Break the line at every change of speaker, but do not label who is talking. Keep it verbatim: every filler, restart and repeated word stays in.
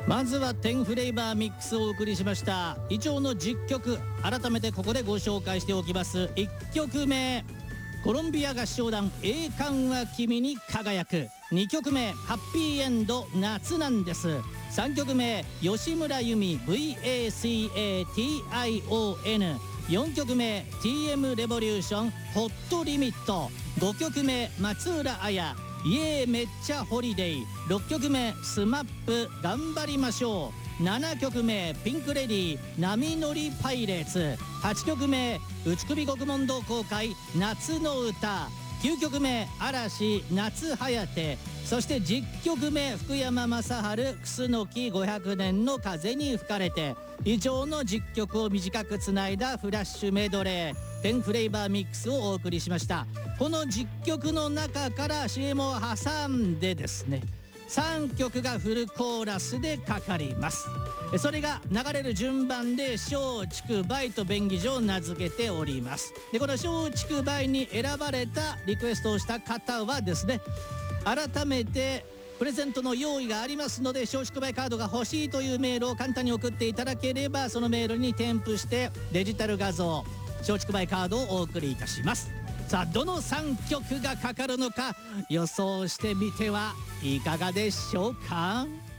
まずはテンフレーバーミックスをお送りしました。以上のじゅっきょく改めてここでご紹介しておきます。いっきょくめコロンビア合唱団栄冠は君に輝く。にきょくめハッピーエンド夏なんです。さんきょくめ吉村由美 ブイエーシーエーティーアイオーエヌ。 よんきょくめ ティーエム レボリューションホットリミット。ごきょくめ松浦綾イエーめっちゃホリデー。ろっきょくめスマップ頑張りましょう。ななきょくめピンクレディー波乗りパイレーツ。はちきょくめ内首獄門同好会夏の歌。きゅうきょくめ嵐夏はやて。そしてじゅっきょくめ福山雅治楠木ごひゃくねんの風に吹かれて。以上のじゅっきょくを短くつないだフラッシュメドレーテンフレーバーミックスをお送りしました。このじゅっきょくの中から シーエム を挟んでですね、さんきょくがフルコーラスでかかります。それが流れる順番で松竹梅と便宜上名付けております。でこの松竹梅に選ばれたリクエストをした方はですね、改めてプレゼントの用意がありますので、松竹梅カードが欲しいというメールを簡単に送っていただければ、そのメールに添付してデジタル画像松竹梅カードをお送りいたします。さあどのさんきょくがかかるのか予想してみてはいかがでしょうか。